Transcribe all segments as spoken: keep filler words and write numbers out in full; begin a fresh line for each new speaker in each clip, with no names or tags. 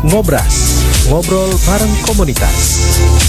Ngobras, ngobrol bareng komunitas.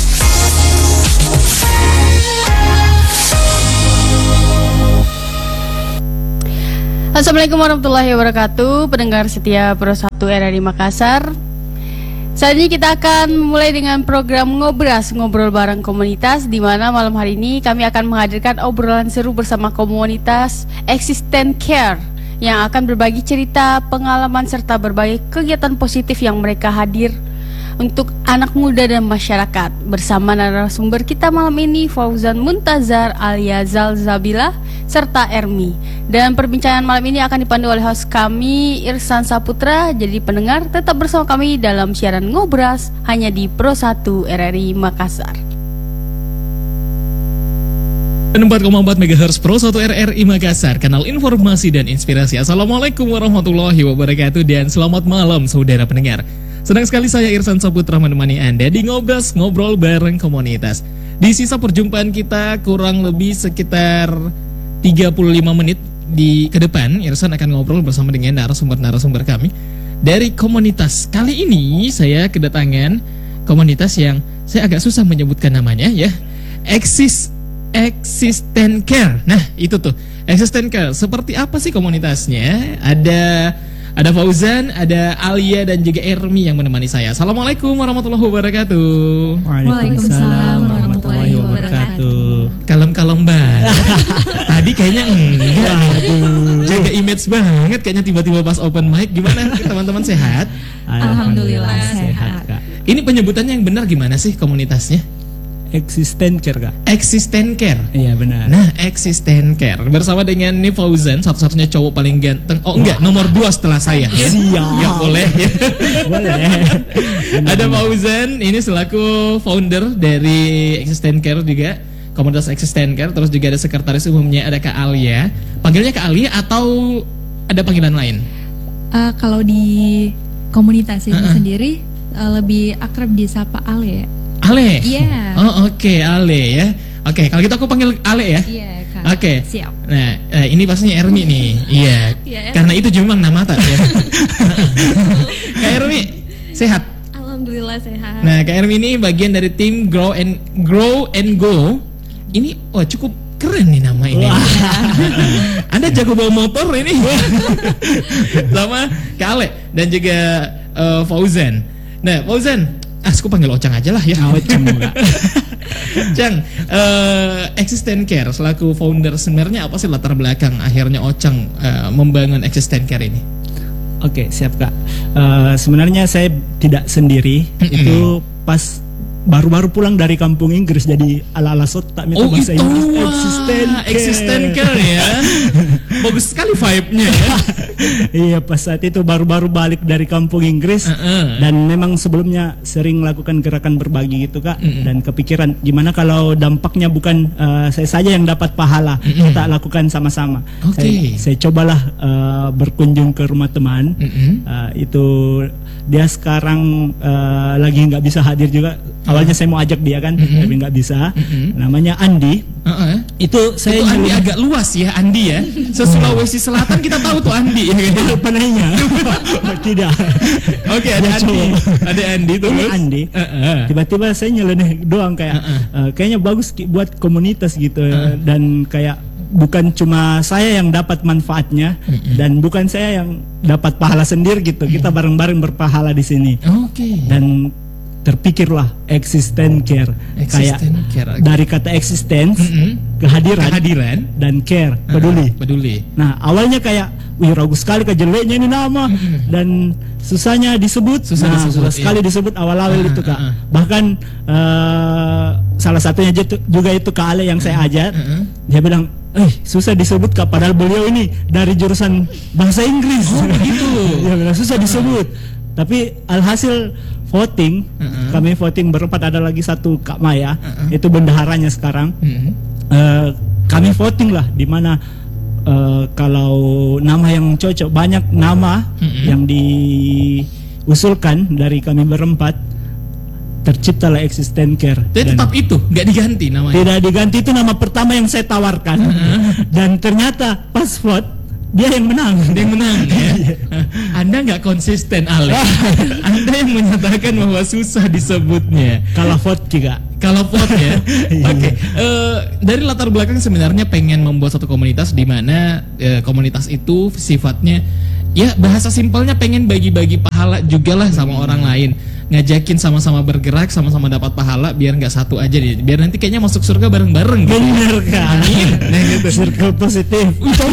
Assalamualaikum warahmatullahi wabarakatuh, pendengar setia Pro satu R R I Makassar. Saat ini kita akan mulai dengan program Ngobras, ngobrol bareng komunitas, di mana malam hari ini kami akan menghadirkan obrolan seru bersama komunitas Existent Care yang akan berbagi cerita, pengalaman, serta berbagai kegiatan positif yang mereka hadir untuk anak muda dan masyarakat. Bersama narasumber kita malam ini, Fauzan Muntazar alias Zalzabila serta Ermi. Dan perbincangan malam ini akan dipandu oleh host kami, Irsan Saputra. Jadi pendengar tetap bersama kami dalam siaran Ngobras hanya di Pro satu R R I Makassar.
empat koma empat megahertz Pro satu R R I Makassar, kanal informasi dan inspirasi. Assalamualaikum warahmatullahi wabarakatuh dan selamat malam saudara pendengar. Senang sekali saya Irsan Saputra menemani Anda di Ngobras, ngobrol bareng komunitas. Di sisa perjumpaan kita kurang lebih sekitar tiga puluh lima menit di ke depan, Irsan akan ngobrol bersama dengan narasumber-narasumber kami dari komunitas. Kali ini saya kedatangan komunitas yang saya agak susah menyebutkan namanya ya. Exist Existent Care. Nah, itu tuh Existent Care. Seperti apa sih komunitasnya? Ada ada Fauzan, ada Alia dan juga Ermi yang menemani saya. Assalamualaikum warahmatullahi wabarakatuh.
Waalaikumsalam warahmatullahi wabarakatuh.
Kalem-kalem banget. Tadi kayaknya enggak. Jaga image banget kayaknya tiba-tiba pas open mic. Gimana teman-teman, sehat?
Alhamdulillah sehat, Kak.
Ini penyebutannya yang benar gimana sih komunitasnya?
Existent Care, Kak.
Existent Care.
Iya benar.
Nah, Existent Care bersama dengan nih Fauzan, satu-satunya cowok paling ganteng. Oh enggak, nomor dua setelah saya.
Siap.
Ya boleh. Ya.
Boleh.
Ada Fauzan, ini selaku founder dari Existent Care juga, komunitas Existent Care. Terus juga ada sekretaris umumnya, ada Kak Alia. Panggilnya Kak Alia atau ada panggilan lain?
Uh, kalau di komunitas ini
uh-uh.
sendiri uh, lebih akrab disapa Ale ya.
Ale?
Iya. Yeah.
Oh oke, okay, Ale ya. Oke, okay, kalau gitu aku panggil Ale ya.
Iya, yeah, Kak.
Oke. Okay.
Siap.
Nah, eh, ini pastinya Ermi nih. Iya.
Yeah,
karena itu cuma nama tak ya. Kak Ermi, sehat?
Alhamdulillah sehat.
Nah, Kak Ermi ini bagian dari tim Grow and Grow and Go. Ini wah cukup keren nih nama ini. Anda jago bawa motor ini. Sama Kak Ale dan juga uh, Fauzan. Nah, Fauzan, ah, aku panggil Ocang aja lah ya.
Ocang juga.
Cang, uh, Existent Care selaku founder, sebenarnya apa sih latar belakang akhirnya Ocang uh, membangun Existent Care ini?
Oke, siap Kak. Uh, sebenarnya saya tidak sendiri.
Mm-mm.
Itu pas baru-baru pulang dari kampung Inggris, jadi ala-ala sotak
Oh
bahasa
itu
Inggris.
wah,
Existent Care.
Existent Care ya. Bagus sekali vibe-nya ya.
Iya, pas saat itu baru-baru balik dari kampung Inggris.
Uh-uh.
Dan memang sebelumnya sering melakukan gerakan berbagi gitu Kak.
Mm-mm.
Dan kepikiran gimana kalau dampaknya bukan uh, saya saja yang dapat pahala.
Mm-mm.
Kita lakukan sama-sama.
Oke.
Saya, saya cobalah uh, berkunjung ke rumah teman. uh, Itu dia sekarang uh, lagi nggak bisa hadir juga. Awalnya saya mau ajak dia kan,
Mm-mm.
tapi nggak bisa.
Mm-mm.
Namanya Andi.
Uh-uh.
Itu saya
Itu Andi
nyuruh-
agak luas ya, Andi ya. Se-Sulawesi Selatan kita tahu tuh Andi.
Lupa nanya. Tidak.
Oke, ada Andi. Ada Andi tuh.
Ini Andi.
Uh-uh.
Tiba-tiba saya nyeleneh doang kayak
Uh-uh.
uh, kayaknya bagus ki- buat komunitas gitu.
Uh-uh.
Dan kayak bukan cuma saya yang dapat manfaatnya.
Uh-uh.
Dan bukan saya yang dapat pahala sendiri gitu. Kita bareng-bareng berpahala di sini.
Oke.
Dan terpikirlah Existent Care.
Existent
Kayak
Care.
dari kata existence,
Mm-mm.
kehadiran,
Kehadiran.
dan care, peduli.
Uh-uh. Peduli.
Nah, awalnya kayak wih ragu sekali ke jeleknya ini nama dan susahnya disebut.
Susah
nah,
disebut,
susah
iya.
sekali disebut awal-awal
Uh,
itu Kak.
uh, uh.
Bahkan uh, salah satunya ju- juga itu Kak Ale yang saya ajak.
Uh, uh.
Dia bilang, "Eh, susah disebut Kak, padahal beliau ini dari jurusan bahasa Inggris."
Oh, begitu.
Dia bilang susah disebut. Tapi alhasil voting,
Uh-uh.
kami voting berempat, ada lagi satu Kak Maya,
Uh-uh.
itu bendaharanya sekarang.
Mm-hmm.
Uh, kami voting lah di mana uh, kalau nama yang cocok, banyak nama
Mm-hmm.
yang diusulkan dari kami berempat, terciptalah Existent Care.
Jadi
Dan
tetap itu, nggak diganti namanya.
tidak diganti, itu nama pertama yang saya tawarkan. Dan ternyata pas vote dia yang menang.
Dia yang menang ya. Anda nggak konsisten, Ale. Anda yang menyatakan bahwa susah disebutnya.
Kalah vote juga.
Kalau vote ya. Oke. Eh, dari latar belakang sebenarnya pengen membuat satu komunitas di mana eh, komunitas itu sifatnya ya bahasa simpelnya pengen bagi-bagi pahala juga lah sama orang lain. Ngajakin sama-sama bergerak, sama-sama dapat pahala biar nggak satu aja deh. Biar nanti kayaknya masuk surga bareng-bareng gitu.
Bener kan?
Amin. Nah, gitu.
Circle positif.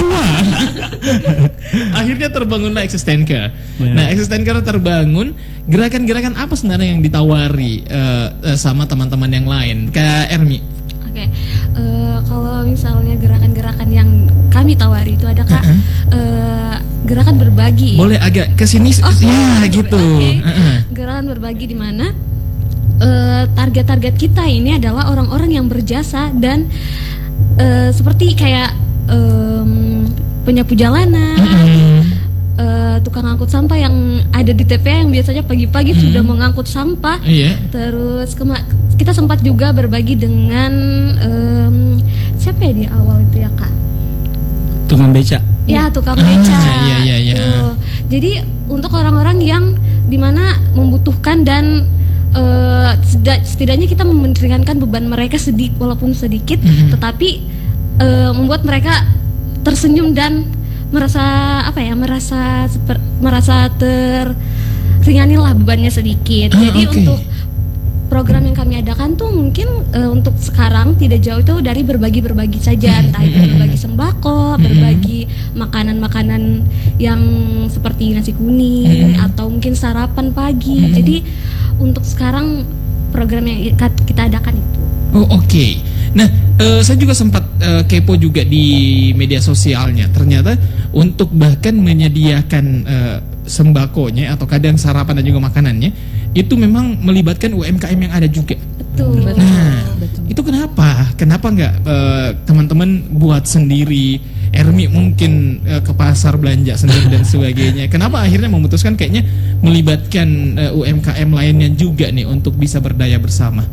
Akhirnya terbangunlah Existenker.
Ya.
Nah, Existenker terbangun. Gerakan-gerakan apa sebenarnya yang ditawari uh, uh, sama teman-teman yang lain? Kak Ermi.
Oke, eh, kalau misalnya gerakan-gerakan yang kami tawari itu ada Kak,
Uh-uh.
eh, gerakan berbagi.
Boleh agak kesini,
Oh,
ya gitu.
Oke.
Uh-uh.
Gerakan berbagi di mana eh, target-target kita ini adalah orang-orang yang berjasa dan eh, seperti kayak em, penyapu jalanan.
Uh-uh.
eh, tukang angkut sampah yang ada di T P A yang biasanya pagi-pagi
Hmm.
sudah mengangkut sampah.
Iya.
Terus kema- kita sempat juga berbagi dengan em, siapa ya di awal itu ya Kak?
Tukang beca.
Ya tukang
Ah,
beca.
iya, iya, iya.
Tuh. Jadi untuk orang-orang yang dimana membutuhkan dan eh, seda- setidaknya kita meringankan beban mereka sedikit walaupun sedikit,
Mhm.
tetapi eh, membuat mereka tersenyum dan merasa apa ya merasa seper, merasa terringani lah bebannya sedikit.
Ah,
Jadi
oke.
untuk program yang kami adakan tuh mungkin eh, untuk sekarang tidak jauh itu dari berbagi-berbagi saja, entah itu berbagi sembako, berbagi makanan-makanan yang seperti nasi kuning atau mungkin sarapan pagi. Jadi untuk sekarang program yang kita adakan itu.
Oh oke. Nah, eh, saya juga sempat eh, kepo juga di media sosialnya. Ternyata untuk bahkan menyediakan eh, sembakonya atau kadang sarapan dan juga makanannya itu memang melibatkan U M K M yang ada juga.
Betul.
Nah, itu kenapa? Kenapa nggak eh, teman-teman buat sendiri? Ermi mungkin eh, ke pasar belanja sendiri dan sebagainya. Kenapa akhirnya memutuskan kayaknya melibatkan eh, U M K M lainnya juga nih untuk bisa berdaya bersama?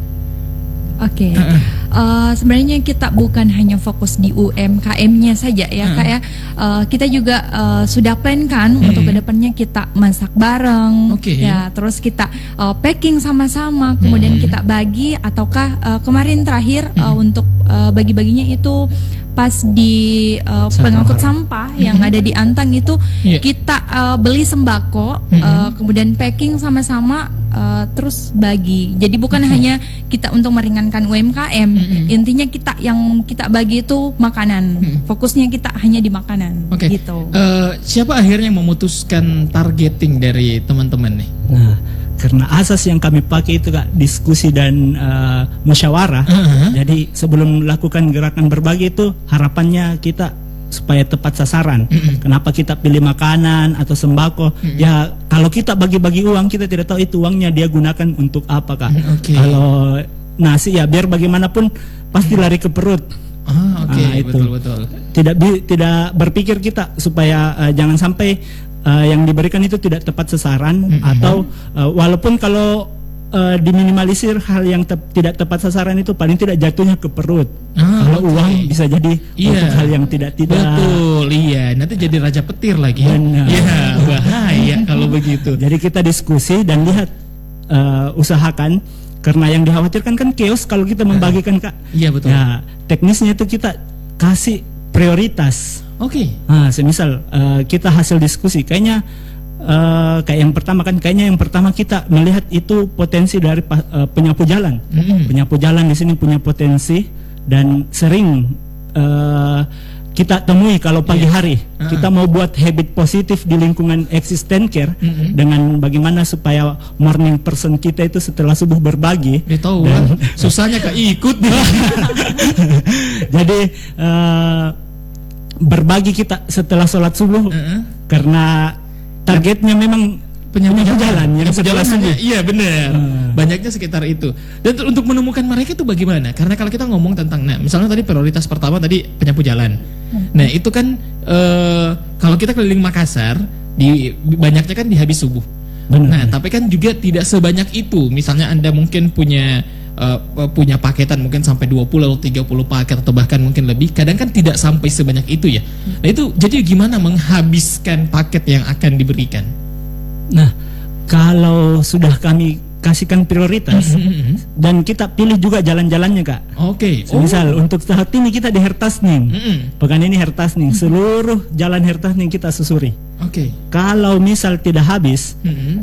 Oke, Eh, sebenarnya kita bukan hanya fokus di U M K M-nya saja ya
Hmm.
Kak ya. Eh, kita juga eh, sudah plan kan untuk kedepannya kita masak bareng,
Oke.
ya. Terus kita eh, packing sama-sama, kemudian kita bagi. Ataukah eh, kemarin terakhir eh, untuk eh, bagi-baginya itu pas di eh, pengangkut sampah yang ada di Antang itu
Iya.
kita eh, beli sembako, eh, kemudian packing sama-sama. eh, terus bagi. Jadi bukan hanya kita untuk meringankan U M K M, intinya kita yang kita bagi itu makanan. Fokusnya kita hanya di makanan.
Oke.
Gitu.
Eh, siapa akhirnya yang memutuskan targeting dari teman-teman nih?
Nah, karena asas yang kami pakai itu Kak diskusi dan uh, musyawarah.
Uh-huh.
Jadi sebelum melakukan gerakan berbagi itu harapannya kita supaya tepat sasaran. Kenapa kita pilih makanan atau sembako? Ya kalau kita bagi-bagi uang kita tidak tahu itu uangnya dia gunakan untuk apa Kak.
Mm, oke.
Kalau nasi ya biar bagaimanapun pasti lari ke perut.
Ah, oke,
Ah, itu.
betul betul.
Tidak bi- tidak berpikir kita supaya uh, jangan sampai uh, yang diberikan itu tidak tepat sasaran atau uh, walaupun kalau uh, diminimalisir hal yang te- tidak tepat sasaran itu paling tidak jatuhnya ke perut.
Ah,
Kalau
oke.
uang bisa jadi
Iya.
untuk hal yang tidak tidak.
Betul, iya. Nanti jadi raja petir lagi. ya.
Benar.
Iya, bahaya kalau begitu.
Jadi kita diskusi dan lihat uh, usahakan karena yang dikhawatirkan kan chaos kalau kita membagikan Kak.
Iya, betul.
Ya teknisnya itu kita kasih prioritas.
Oke.
Nah, semisal uh, kita hasil diskusi, kayaknya uh, kayak yang pertama kan, kayaknya yang pertama kita melihat itu potensi dari pa- uh, penyapu jalan.
Mm-mm.
Penyapu jalan di sini punya potensi dan sering uh, kita temui kalau pagi hari kita mau buat habit positif di lingkungan Existenker
Mm-mm.
dengan bagaimana supaya morning person kita itu setelah subuh berbagi.
Dia tahu kan, susahnya Kak ikut nih.
Jadi eh, berbagi kita setelah sholat subuh
Heeh.
karena targetnya memang penyapu jalan yang
Penyapu
setelah
jalan
subuh.
hanya- iya benar. Banyaknya sekitar itu. Dan ter- untuk menemukan mereka itu bagaimana? Karena kalau kita ngomong tentang, nah misalnya tadi prioritas pertama tadi penyapu jalan. Nah itu kan eh, kalau kita keliling Makassar, di banyaknya kan di habis subuh.
Benar.
Nah tapi kan juga tidak sebanyak itu. Misalnya Anda mungkin punya uh, punya paketan mungkin sampai dua puluh atau tiga puluh paket atau bahkan mungkin lebih, kadang kan tidak sampai sebanyak itu ya. Nah itu jadi gimana menghabiskan paket yang akan diberikan?
Nah, kalau sudah kami kasihkan prioritas
Mm-mm.
dan kita pilih juga jalan-jalannya, Kak.
Oke.
Misal untuk saat ini kita di Hertasning,
Mm-mm.
pekan ini Hertasning, seluruh jalan Hertasning kita susuri.
Oke.
Kalau misal tidak habis,
Mm-mm.